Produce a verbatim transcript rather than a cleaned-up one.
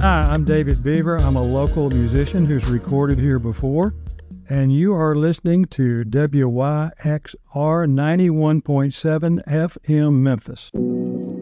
Hi, I'm David Beaver. I'm a local musician who's recorded here before, and you are listening to W Y X R ninety-one point seven F M Memphis.